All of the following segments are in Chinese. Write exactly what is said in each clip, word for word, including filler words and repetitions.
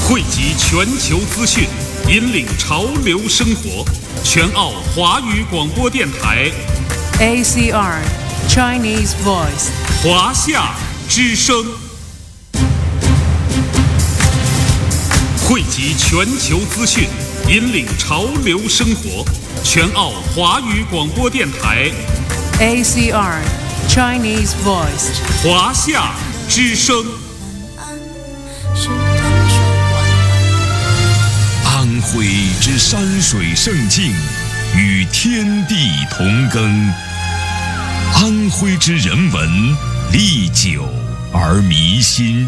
汇集全球资讯，引领潮流生活。全澳华语广播电台 A C R Chinese Voice 华夏之声，汇集全球资讯，引领潮流生活。全澳华语广播电台 A C R Chinese Voice 华夏之声。 安徽之山水胜境，与天地同耕；安徽之人文，历久而弥新。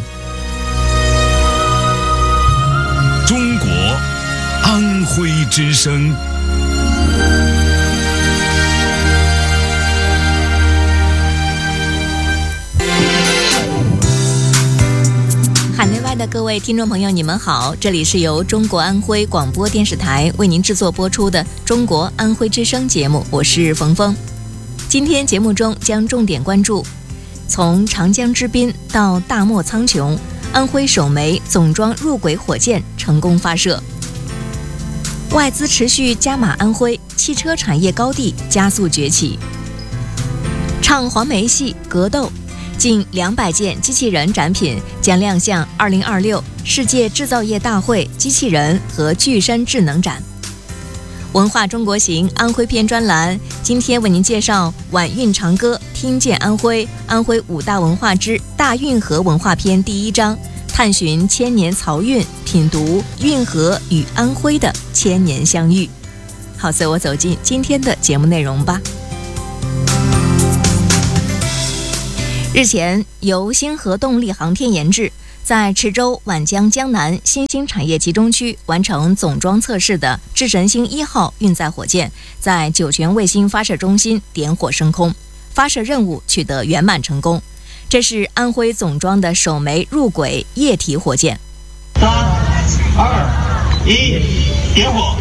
中国安徽之声。 海内外的各位听众朋友，你们好，这里是由中国安徽广播电视台为您制作播出的中国安徽之声节目，我是冯峰。今天节目中将重点关注从长江之滨到大漠苍穹，安徽首枚总装入轨火箭成功发射。外资持续加码安徽，汽车产业高地加速崛起。唱黄梅戏格斗，近两百件机器人展品将亮相二零二六世界制造业大会机器人和具身智能展。文化中国行安徽篇专栏今天为您介绍晚韵长歌，听见安徽，安徽五大文化之大运河文化篇第一章，探寻千年漕运，品读运河与安徽的千年相遇。好，随我走进今天的节目内容吧。日前，由星河动力航天研制，在池州皖江江南新兴产业集中区完成总装测试的智神星一号运载火箭，在酒泉卫星发射中心点火升空，发射任务取得圆满成功。这是安徽总装的首枚入轨液体火箭。 三、二、一，点火！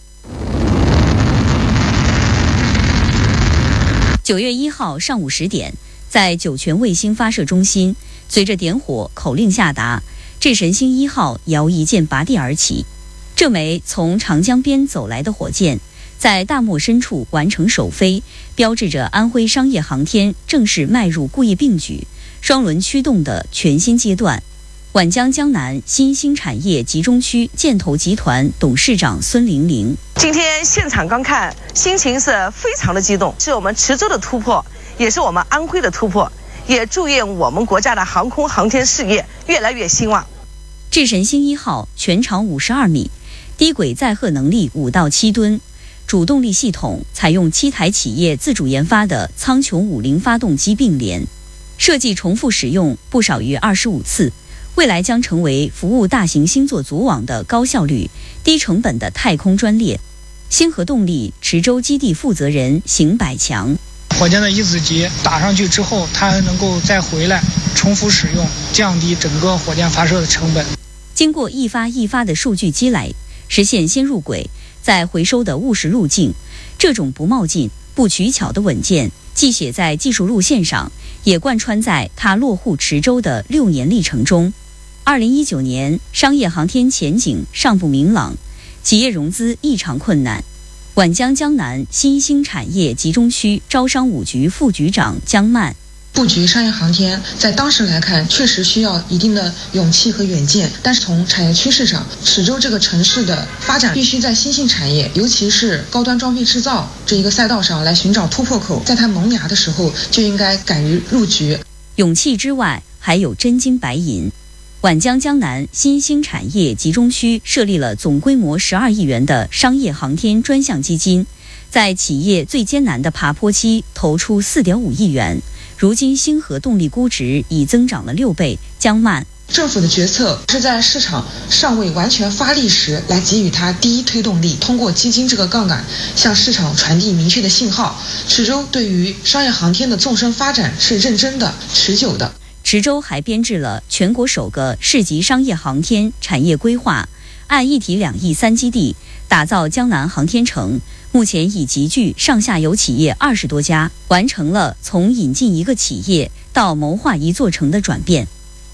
九月一号上午十点。在酒泉卫星发射中心，随着点火口令下达，智神星一号摇一箭拔地而起。这枚从长江边走来的火箭，在大漠深处完成首飞，标志着安徽商业航天正式迈入固业并举、双轮驱动的全新阶段。皖江江南新兴产业集中区建投集团董事长孙玲玲： 今天现场观看，心情是非常的激动，是我们池州的突破，也是我们安徽的突破，也祝愿我们国家的航空航天事业越来越兴旺。 智神星一号全长五十二米，低轨载荷能力五到七吨，主动力系统采用七台企业自主研发的苍穹五零发动机并联，设计重复使用不少于二十五次，未来将成为服务大型星座组网的高效率、低成本的太空专列。星河动力池州基地负责人邢百强： 火箭的一子级打上去之后，它还能够再回来重复使用，降低整个火箭发射的成本。 经过一发一发的数据积累，实现先入轨再回收的务实路径。这种不冒进、不取巧的稳健，既写在技术路线上，也贯穿在它落户池州的六年历程中。二零一九年，商业航天前景尚不明朗，企业融资异常困难。皖江江南新兴产业集中区招商五局副局长江曼： 布局商业航天，在当时来看，确实需要一定的勇气和远见。但是从产业趋势上，池州这个城市的发展必须在新兴产业，尤其是高端装备制造这一个赛道上来寻找突破口。在它萌芽的时候，就应该敢于入局。 勇气之外，还有真金白银。皖江江南新兴产业集中区设立了总规模十二亿元的商业航天专项基金，在企业最艰难的爬坡期投出四点五亿元。如今星河动力估值已增长了六倍。江曼： 政府的决策是在市场尚未完全发力时来给予它第一推动力，通过基金这个杠杆向市场传递明确的信号。池州对于商业航天的纵深发展是认真的、持久的。 池州还编制了全国首个市级商业航天产业规划，按一体两翼三基地打造江南航天城，目前已集聚上下游企业二十多家，完成了从引进一个企业到谋划一座城的转变。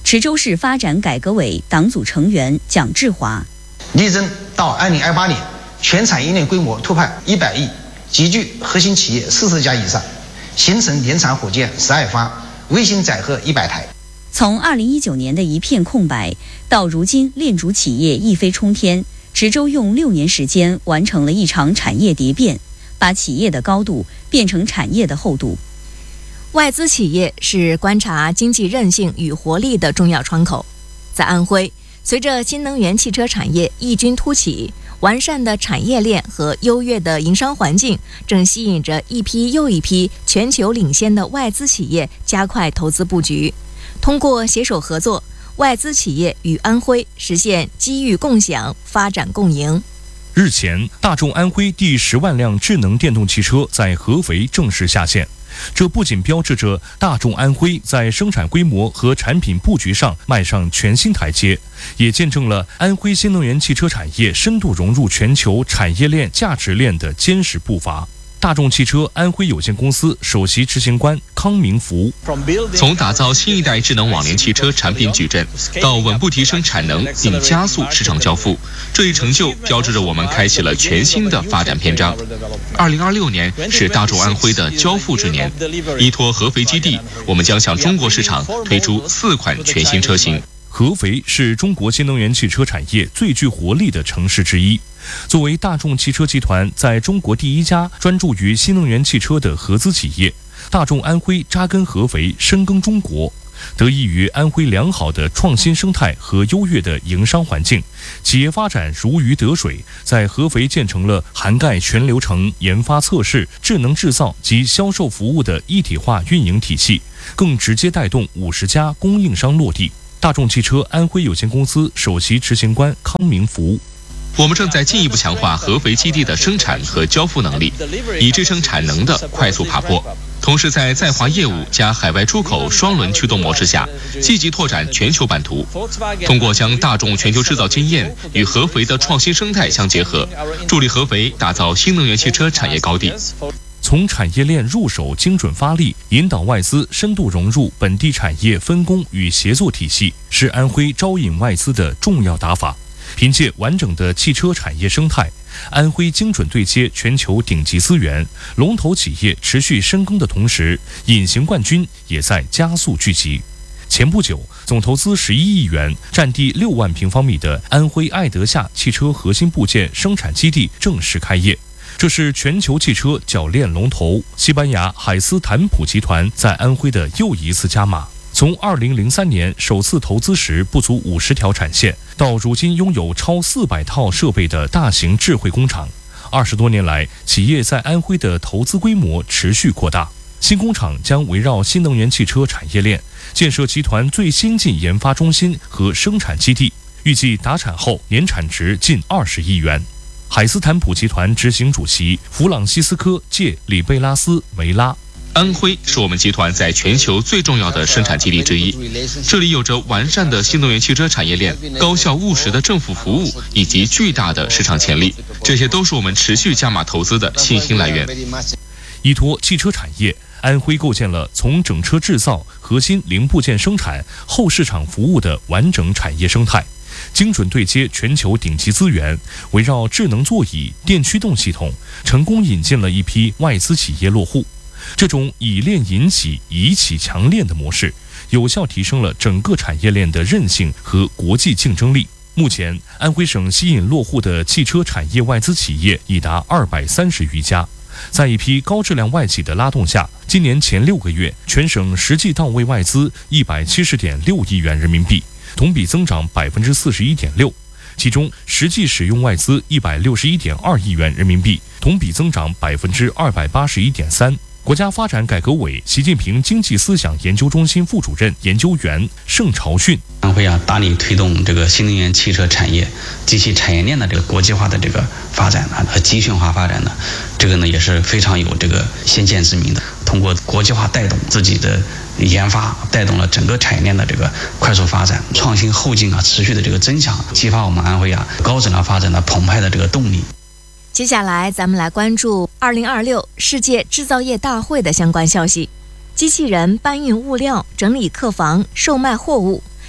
池州市发展改革委党组成员蒋志华， 力争到二零二八年全产业链规模突破一百亿，集聚核心企业四十家以上，形成年产火箭十二发，卫星载荷一百台。 从二零一九年的一片空白到如今炼铸企业一飞冲天，池州用六年时间完成了一场产业蝶变，把企业的高度变成产业的厚度。 外资企业是观察经济韧性与活力的重要窗口。在安徽，随着新能源汽车产业异军突起，完善的产业链和优越的营商环境正吸引着一批又一批全球领先的外资企业加快投资布局。通过携手合作，外资企业与安徽实现机遇共享、发展共赢。 日前，大众安徽第十万辆智能电动汽车在合肥正式下线。这不仅标志着大众安徽在生产规模和产品布局上迈上全新台阶，也见证了安徽新能源汽车产业深度融入全球产业链价值链的坚实步伐。大众汽车安徽有限公司首席执行官康明福， 从打造新一代智能网联汽车产品矩阵，到稳步提升产能并加速市场交付，这一成就标志着我们开启了全新的发展篇章。二零二六年是大众安徽的交付之年，依托合肥基地，我们将向中国市场推出四款全新车型。 合肥是中国新能源汽车产业最具活力的城市之一。作为大众汽车集团在中国第一家专注于新能源汽车的合资企业，大众安徽扎根合肥，深耕中国。得益于安徽良好的创新生态和优越的营商环境，企业发展如鱼得水，在合肥建成了涵盖全流程研发测试、智能制造及销售服务的一体化运营体系，更直接带动五十家供应商落地。大众汽车安徽有限公司首席执行官康明福， 我们正在进一步强化合肥基地的生产和交付能力，以支撑产能的快速爬坡。同时，在在华业务加海外出口双轮驱动模式下，积极拓展全球版图。通过将大众全球制造经验与合肥的创新生态相结合，助力合肥打造新能源汽车产业高地。 从产业链入手，精准发力，引导外资深度融入本地产业分工与协作体系，是安徽招引外资的重要打法。凭借完整的汽车产业生态，安徽精准对接全球顶级资源，龙头企业持续深耕的同时，隐形冠军也在加速聚集。前不久，总投资十一亿元、占地六万平方米的安徽爱德夏汽车核心部件生产基地正式开业。这是全球汽车铰链龙头西班牙海斯坦普集团在安徽的又一次加码。从二零零三年首次投资时不足五十条产线，到如今拥有超四百套设备的大型智慧工厂，二十多年来，企业在安徽的投资规模持续扩大。新工厂将围绕新能源汽车产业链，建设集团最先进研发中心和生产基地，预计达产后年产值近二十亿元。海斯坦普集团执行主席弗朗西斯科·借里贝拉斯·梅拉， 安徽是我们集团在全球最重要的生产基地之一，这里有着完善的新能源汽车产业链、高效务实的政府服务以及巨大的市场潜力，这些都是我们持续加码投资的信心来源。 依托汽车产业，安徽构建了从整车制造、核心零部件生产、后市场服务的完整产业生态，精准对接全球顶级资源，围绕智能座椅、电驱动系统，成功引进了一批外资企业落户。这种以链引起、以企强链的模式，有效提升了整个产业链的韧性和国际竞争力。目前，安徽省吸引落户的汽车产业外资企业已达二百三十余家。在一批高质量外企的拉动下，今年前六个月，全省实际到位外资一百七十点六亿元人民币，同比增长百分之四十一点六。其中，实际使用外资一百六十一点二亿元人民币，同比增长百分之二百八十一点三。国家发展改革委习近平经济思想研究中心副主任研究员盛朝训： 安徽啊，大力推动这个新能源汽车产业及其产业链的这个国际化的这个发展呢和集群化发展呢，这个呢也是非常有这个先见之明的。通过国际化带动自己的研发，带动了整个产业链的这个快速发展，创新后劲啊持续的这个增强，激发我们安徽啊高质量发展的澎湃的这个动力。 接下来咱们来关注二零二六世界制造业大会的相关消息。机器人搬运物料、整理客房、售卖货物，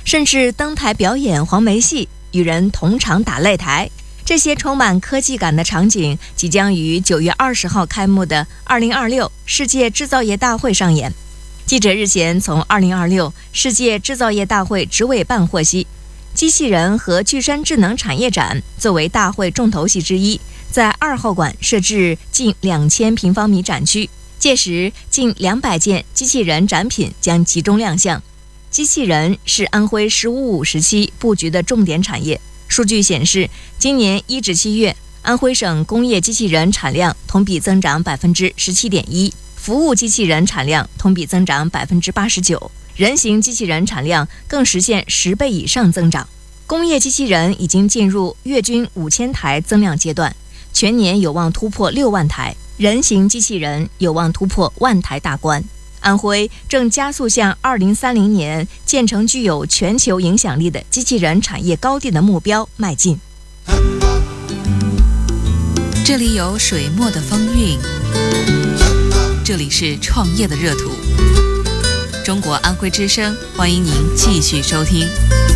甚至登台表演黄梅戏，与人同场打擂台。这些充满科技感的场景即将于九月二十号开幕的二零二六世界制造业大会上演。记者日前从二零二六世界制造业大会执委办获悉，机器人和具身智能产业展作为大会重头戏之一，在二号馆设置近两千平方米展区，届时近两百件机器人展品将集中亮相。机器人是安徽“十五五”时期布局的重点产业。数据显示，今年一至七月，安徽省工业机器人产量同比增长百分之十七点一，服务机器人产量同比增长百分之八十九，人形机器人产量更实现十倍以上增长。工业机器人已经进入月均五千台增量阶段，全年有望突破六万台，人形机器人有望突破万台大关。安徽正加速向二零三零年建成具有全球影响力的机器人产业高地的目标迈进。 这里有水墨的风韵，这里是创业的热土。中国安徽之声，欢迎您继续收听。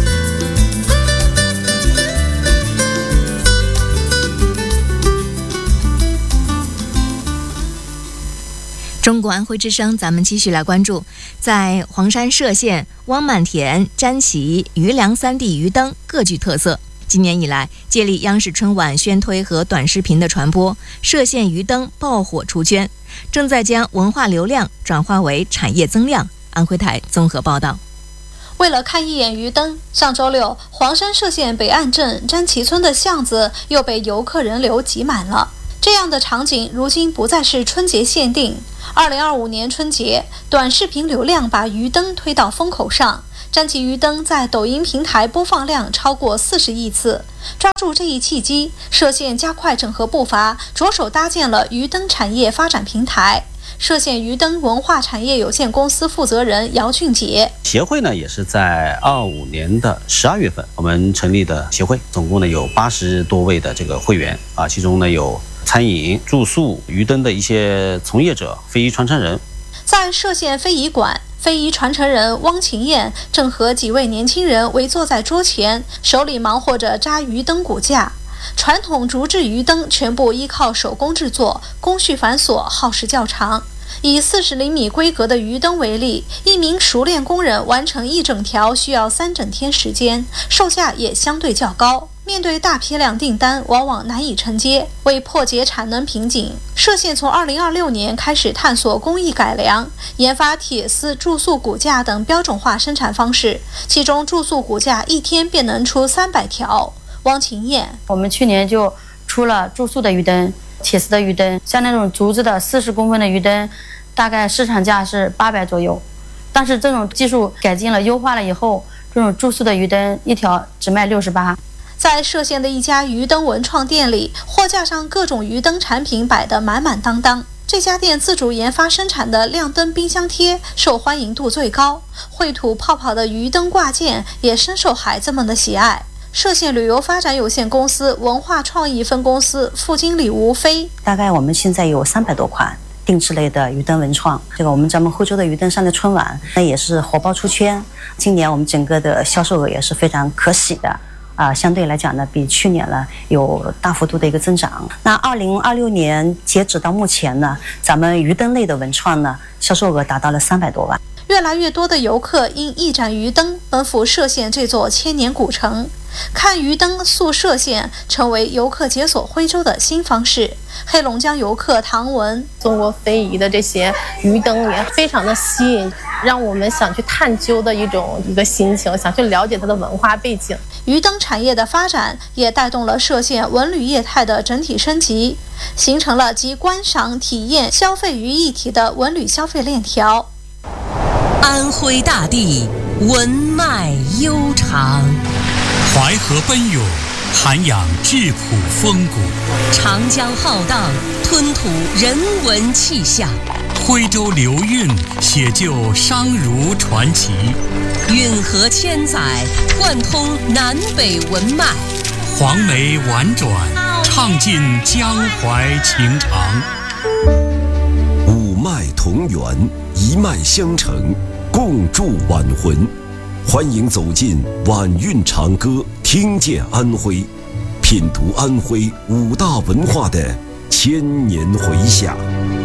中国安徽之声，咱们继续来关注，在黄山歙县、汪满田、詹旗、余梁三地鱼灯各具特色。今年以来，借力央视春晚宣推和短视频的传播，歙县鱼灯爆火出圈，正在将文化流量转化为产业增量。安徽台综合报道。 为了看一眼鱼灯，上周六，黄山歙县北岸镇詹旗村的巷子又被游客人流挤满了。这样的场景如今不再是春节限定。二零二五年春节，短视频流量把鱼灯推到风口上，詹旗鱼灯在抖音平台播放量超过四十亿次。抓住这一契机，歙县加快整合步伐，着手搭建了鱼灯产业发展平台。歙县鱼灯文化产业有限公司负责人姚俊杰： 协会呢也是在二五年的十二月份我们成立的协会，总共呢有八十多位的这个会员啊，其中呢有餐饮、住宿、鱼灯的一些从业者、非遗传承人。 在歙县非遗馆，非遗传承人汪晴燕正和几位年轻人围坐在桌前，手里忙活着扎鱼灯骨架。传统竹制鱼灯全部依靠手工制作，工序繁琐，耗时较长。以四十厘米规格的鱼灯为例，一名熟练工人完成一整条需要三整天时间，售价也相对较高。面对大批量订单，往往难以承接。为破解产能瓶颈，歙县从二零二六年开始探索工艺改良，研发铁丝注塑骨架等标准化生产方式，其中注塑骨架一天便能出三百条。汪晴燕： 我们去年就出了注塑的鱼灯、铁丝的鱼灯，像那种竹子的四十公分的鱼灯，大概市场价是八百左右。但是这种技术改进了、优化了以后，这种注塑的鱼灯一条只卖六十八。 在歙县的一家鱼灯文创店里，货架上各种鱼灯产品摆得满满当当。这家店自主研发生产的亮灯冰箱贴受欢迎度最高，绘吐泡泡的鱼灯挂件也深受孩子们的喜爱。歙县旅游发展有限公司文化创意分公司副经理吴飞： 大概我们现在有三百多款定制类的鱼灯文创，这个我们咱们惠州的鱼灯上的春晚那也是火爆出圈，今年我们整个的销售额也是非常可喜的啊、呃，相对来讲呢，比去年呢有大幅度的一个增长。那二零二六年截止到目前呢，咱们鱼灯类的文创呢，销售额达到了三百多万。 越来越多的游客因一盏鱼灯奔赴歙县这座千年古城，看鱼灯塑歙县成为游客解锁徽州的新方式。黑龙江游客唐文： 中国非遗的这些鱼灯也非常的吸引，让我们想去探究的一种一个心情，想去了解它的文化背景。 鱼灯产业的发展也带动了歙县文旅业态的整体升级，形成了集观赏、体验、消费于一体的文旅消费链条。 安徽大地文脉悠长， 淮河奔涌，涵养质朴风骨； 长江浩荡，吞吐人文气象； 徽州流韵，写就商儒传奇； 运河千载，贯通南北文脉； 黄梅婉转，唱尽江淮情长。 五脉同源，一脉相承，共筑晚魂。 欢迎走进晚韵长歌，听见安徽，品读安徽五大文化的千年回响。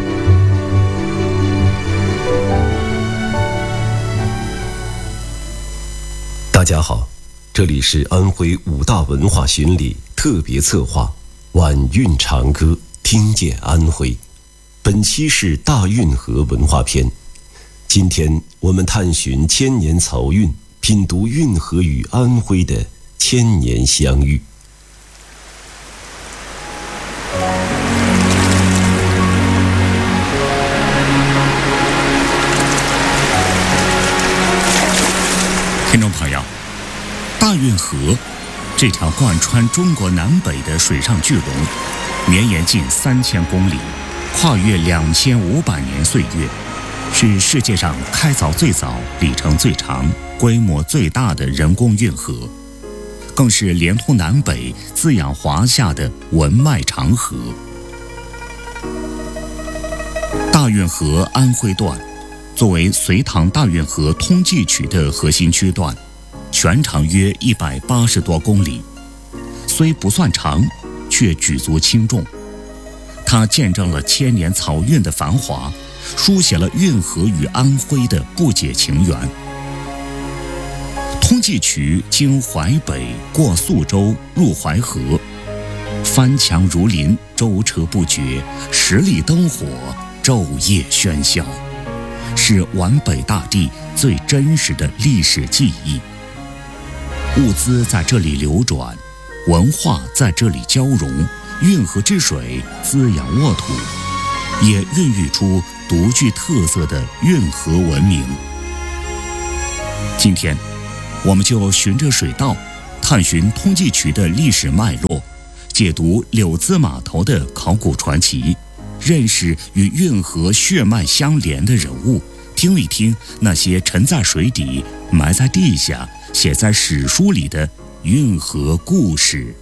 大家好，这里是安徽五大文化巡礼特别策划晚韵长歌，听见安徽。本期是大运河文化篇。今天我们探寻千年漕运，品读运河与安徽的千年相遇。 听众朋友，大运河这条贯穿中国南北的水上巨龙，绵延近三千公里，跨越两千五百年岁月，是世界上开凿最早、里程最长、规模最大的人工运河，更是连通南北、滋养华夏的文脉长河。大运河安徽段作为隋唐大运河通济渠的核心区段，全长约一百八十多公里，虽不算长，却举足轻重。它见证了千年漕运的繁华，书写了运河与安徽的不解情缘。通济渠经淮北，过宿州，入淮河，翻墙如林，舟车不绝，十里灯火，昼夜喧嚣，是皖北大地最真实的历史记忆。物资在这里流转，文化在这里交融，运河之水滋养沃土，也孕育出独具特色的运河文明。今天我们就循着水道，探寻通济渠的历史脉络，解读柳滋码头的考古传奇，认识与运河血脉相连的人物，听一听那些沉在水底、埋在地下、写在史书里的运河故事。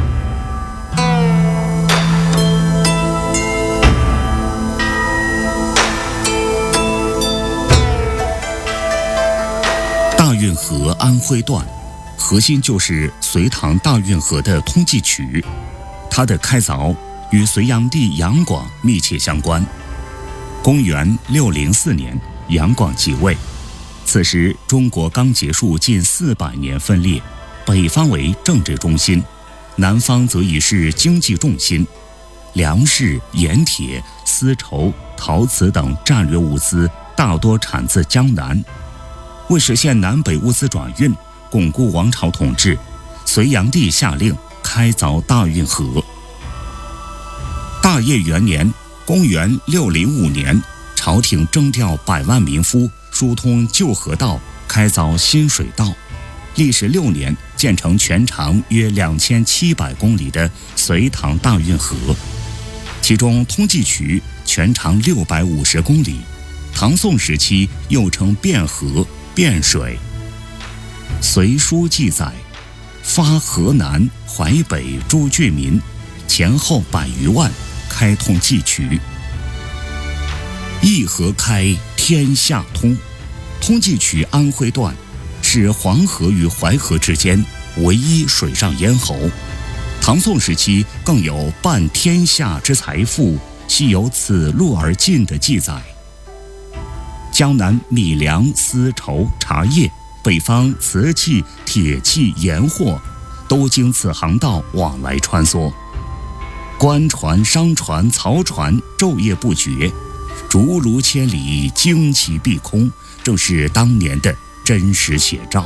大运河安徽段核心就是隋唐大运河的通济渠，它的开凿与隋炀帝杨广密切相关。公元六零四年，杨广即位，此时中国刚结束近四百年分裂，北方为政治中心，南方则已是经济重心，粮食、盐铁、丝绸、陶瓷等战略物资大多产自江南。为实现南北物资转运，巩固王朝统治，隋炀帝下令开凿大运河。大业元年，公元六零五年，朝廷征调百万民夫，疏通旧河道，开凿新水道，历时六年，建成全长约两千七百公里的隋唐大运河。其中通济渠全长六百五十公里，唐宋时期又称汴河、汴水。隋书记载，发河南、淮北诸郡民，前后百余万，开通济渠。一河开，天下通。通济渠安徽段是黄河与淮河之间唯一水上咽喉。唐宋时期更有半天下之财富系由此路而进的记载。江南米粮、丝绸、茶叶，北方瓷器、铁器、盐货，都经此航道往来穿梭。官船、商船、漕船昼夜不绝，逐鹿千里，旌旗蔽空，正是当年的真实写照。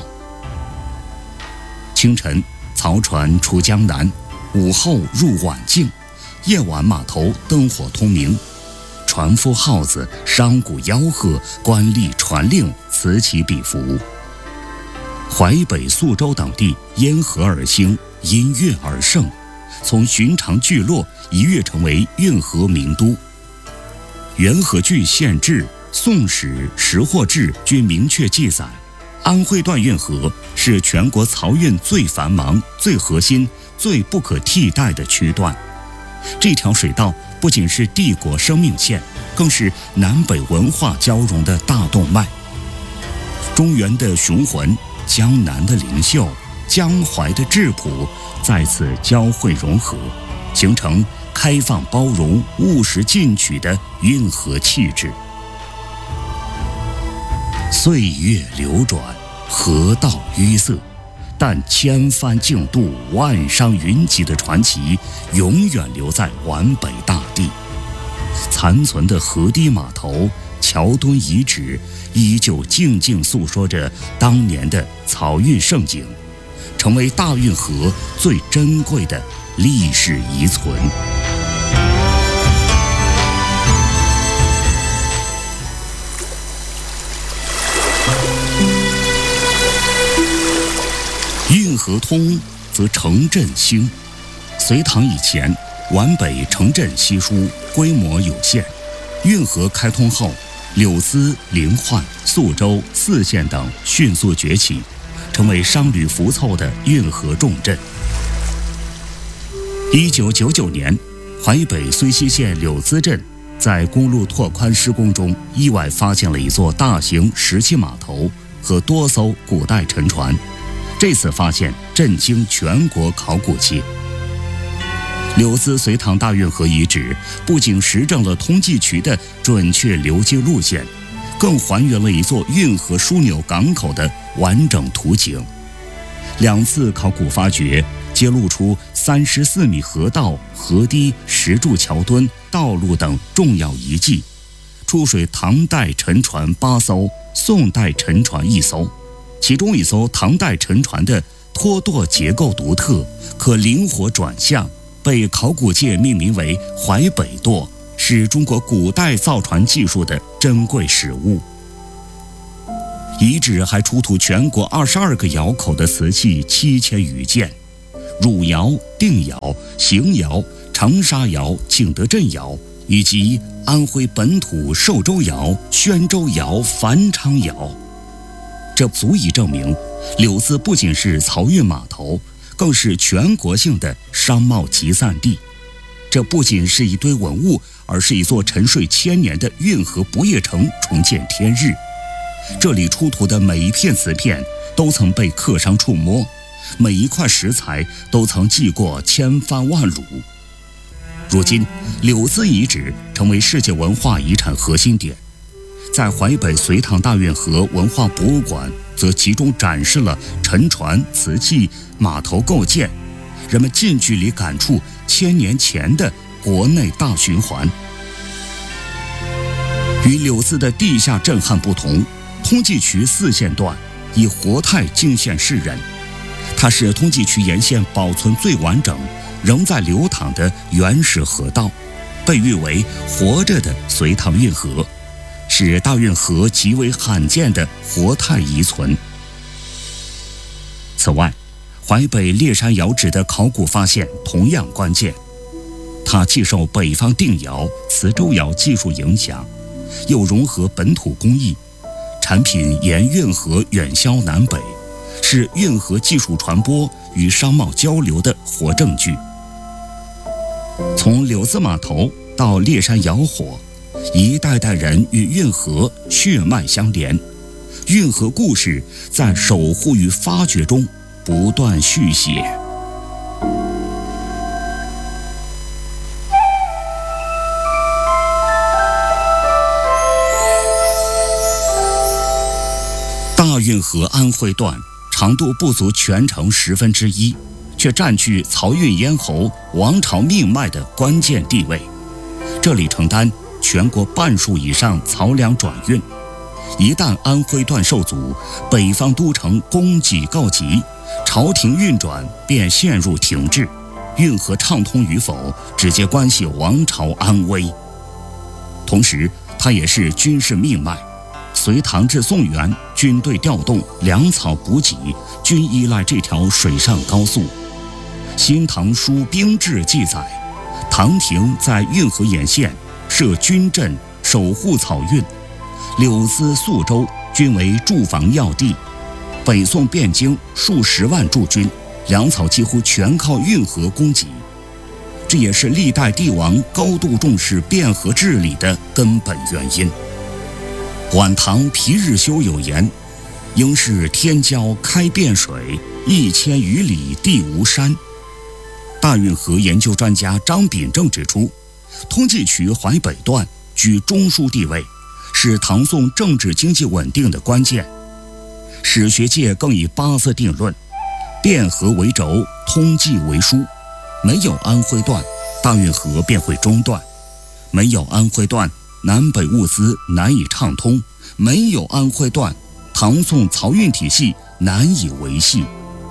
清晨，漕船出江南，午后入宛境，夜晚码头灯火通明，船夫号子、商贾吆喝，官吏传令，此起彼伏。淮北、宿州等地因河而兴，因运而盛，从寻常聚落一跃成为运河名都。元和郡县志、《宋史》《识货志》均明确记载，安徽段运河是全国漕运最繁忙、最核心、最不可替代的区段。这条水道不仅是帝国生命线，更是南北文化交融的大动脉。中原的雄浑， 江南的灵秀、江淮的质朴再次交汇融合，形成开放包容、务实进取的运河气质。岁月流转，河道淤塞，但千帆竞渡、万觞云集的传奇永远留在皖北大地。残存的河堤码头、桥墩遗址依旧静静诉说着当年的漕运盛景，成为大运河最珍贵的历史遗存。运河通，则城镇兴。隋唐以前，皖北城镇稀疏，规模有限。运河开通后，柳滋、临涣、宿州、泗县等迅速崛起，成为商旅浮凑的运河重镇。一九九九年，淮北睢溪县柳滋镇在公路拓宽施工中，意外发现了一座大型石砌码头和多艘古代沉船。这次发现震惊全国考古界。柳滋隋唐大运河遗址不仅实证了通济渠的准确流经路线，更还原了一座运河枢纽港口的完整图景。两次考古发掘揭露出三十四米河道、河堤、石柱桥墩、道路等重要遗迹，出水唐代沉船八艘，宋代沉船一艘。其中一艘唐代沉船的拖舵结构独特，可灵活转向，被考古界命名为淮北舵，是中国古代造船技术的珍贵史物。遗址还出土全国二十二个窑口的瓷器七千余件，汝窑、定窑、邢窑、长沙窑、景德镇窑，以及安徽本土寿州窑、宣州窑、繁昌窑。这足以证明，柳滋不仅是漕运码头，更是全国性的商贸集散地。这不仅是一堆文物，而是一座沉睡千年的运河不夜城重见天日。这里出土的每一片瓷片都曾被客商触摸，每一块石材都曾记过千帆万缕。如今，柳滋遗址成为世界文化遗产核心点。在淮北隋唐大运河文化博物馆，则集中展示了沉船、瓷器、码头构建，人们近距离感触千年前的国内大循环。与柳滋的地下震撼不同，通济渠四线段以活态惊现世人。它是通济渠沿线保存最完整、仍在流淌的原始河道，被誉为活着的隋唐运河，是大运河极为罕见的活态遗存。此外，淮北烈山窑址的考古发现同样关键，它既受北方定窑、磁州窑技术影响，又融合本土工艺，产品沿运河远销南北，是运河技术传播与商贸交流的活证据。从柳滋码头到烈山窑火，一代代人与运河血脉相连，运河故事在守护与发掘中不断续写。大运河安徽段长度不足全城十分之一，却占据漕运咽喉、王朝命脉的关键地位。这里承担全国半数以上漕粮转运，一旦安徽段受阻，北方都城供给告急，朝廷运转便陷入停滞，运河畅通与否直接关系王朝安危。同时，它也是军事命脉。隋唐至宋元，军队调动、粮草补给均依赖这条水上高速。《新唐书兵志》记载，唐廷在运河沿线设军阵，守护漕运，柳滋、宿州均为驻防要地。北宋汴京数十万驻军，粮草几乎全靠运河供给。这也是历代帝王高度重视汴河治理的根本原因。晚唐皮日休有言：“ 应是天骄开遍水，一千余里地无山。大运河研究专家张秉正指出，通济渠淮北段居中枢地位，是唐宋政治经济稳定的关键。史学界更以八字定论，汴河为轴，通济为枢，没有安徽段，大运河便会中断；没有安徽段，南北物资难以畅通；没有安徽段，唐宋漕运体系难以维系。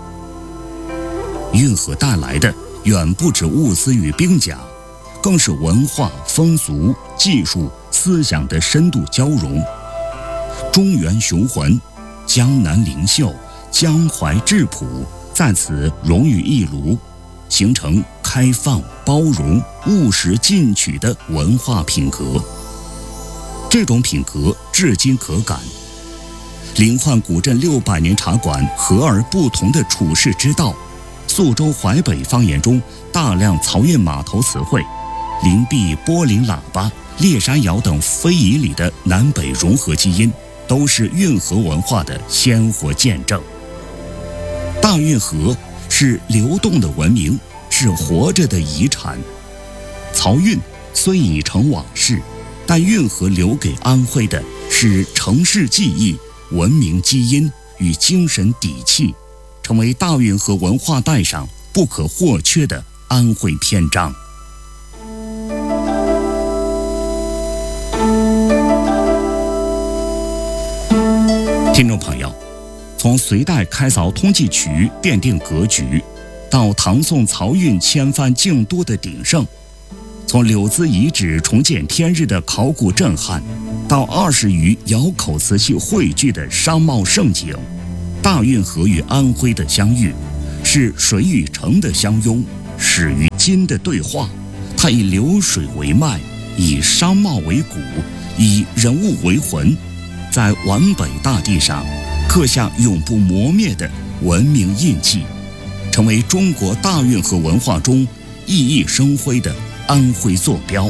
运河带来的远不止物资与兵甲，更是文化、风俗、技术、思想的深度交融。中原雄浑，江南灵秀，江淮质朴，在此融于一炉，形成开放、包容、务实进取的文化品格。这种品格至今可感。临滙古镇六百年茶馆和而不同的处世之道，宿州淮北方言中大量漕运码头词汇，灵璧、波林喇叭、猎山谣等非遗里的南北融合基因，都是运河文化的鲜活见证。大运河是流动的文明，是活着的遗产。漕运虽已成往事，但运河留给安徽的是城市记忆、文明基因与精神底气，成为大运河文化带上不可或缺的安徽篇章。听众朋友，从隋代开凿通济渠奠定格局，到唐宋漕运千帆竞多的鼎盛，从柳资遗址重见天日的考古震撼，到二十余窑口瓷器汇聚的商贸盛景，大运河与安徽的相遇，是水与城的相拥，始于今的对话。它以流水为脉，以商贸为骨，以人物为魂，在皖北大地上刻下永不磨灭的文明印记，成为中国大运河文化中熠熠生辉的安徽坐标。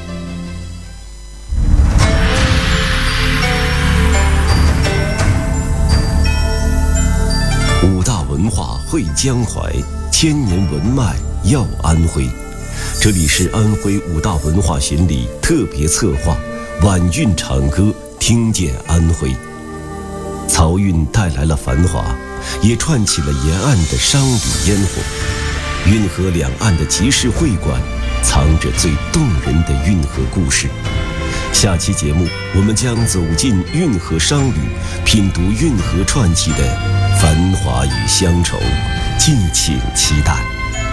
五大文化汇江淮，千年文脉耀安徽。这里是安徽五大文化巡礼特别策划《晚运长歌，听见安徽》。漕运带来了繁华，也串起了沿岸的商旅烟火。运河两岸的集市会馆，藏着最动人的运河故事。下期节目，我们将走进运河商旅，品读运河串起的繁华与乡愁，敬请期待。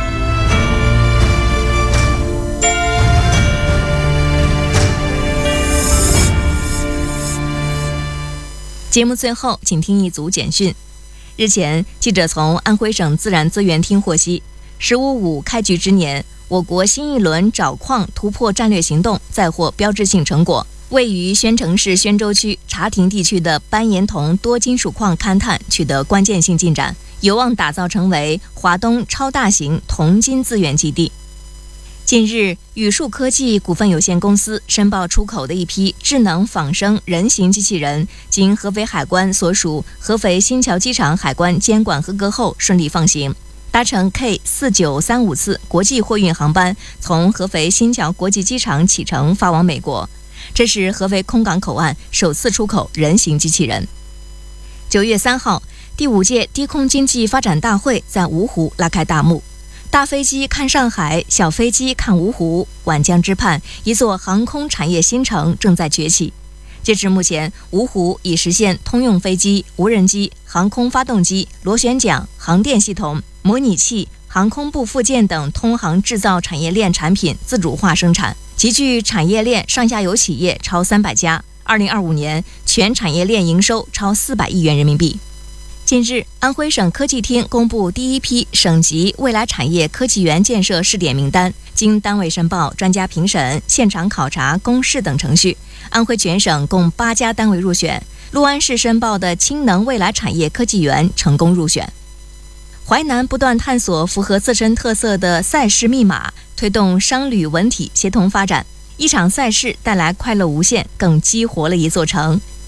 节目最后，请听一组简讯。日前，记者从安徽省自然资源厅获悉，十五五开局之年，我国新一轮找矿突破战略行动再获标志性成果。位于宣城市宣州区茶亭地区的斑岩铜多金属矿勘探取得关键性进展，有望打造成为华东超大型铜金资源基地。近日，宇树科技股份有限公司申报出口的一批智能仿生人形机器人，经合肥海关所属合肥新桥机场海关监管合格后顺利放行，搭乘 K 四九三五次国际货运航班从合肥新桥国际机场启程发往美国。这是合肥空港口岸首次出口人形机器人。九月三号，第五届低空经济发展大会在芜湖拉开大幕。大飞机看上海，小飞机看芜湖，皖江之畔，一座航空产业新城正在崛起。截至目前，芜湖已实现通用飞机、无人机、航空发动机、螺旋桨、航电系统、模拟器、航空部附件等通航制造产业链产品自主化生产，集聚产业链上下游企业超三百家。二零二五年全产业链营收超四百亿元人民币。近日，安徽省科技厅公布第一批省级未来产业科技园建设试点名单，经单位申报、专家评审、现场考察、公示等程序，安徽全省共八家单位入选。六安市申报的氢能未来产业科技园成功入选。淮南不断探索符合自身特色的赛事密码，推动商旅文体协同发展。一场赛事带来快乐无限，更激活了一座城。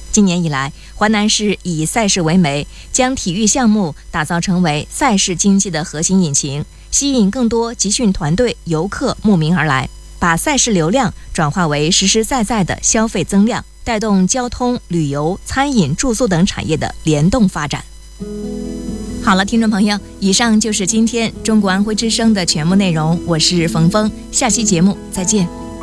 今年以来，华南市以赛事为媒，将体育项目打造成为赛事经济的核心引擎，吸引更多集训团队、游客慕名而来，把赛事流量转化为实实在在的消费增量，带动交通、旅游、餐饮、住宿等产业的联动发展。好了，听众朋友，以上就是今天中国安徽之声的全部内容，我是冯峰，下期节目再见。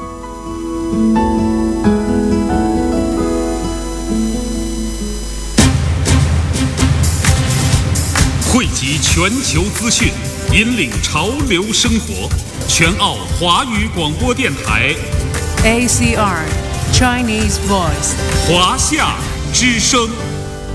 汇集全球资讯，引领潮流生活。全澳华语广播电台 A C R Chinese Voice 华夏之声。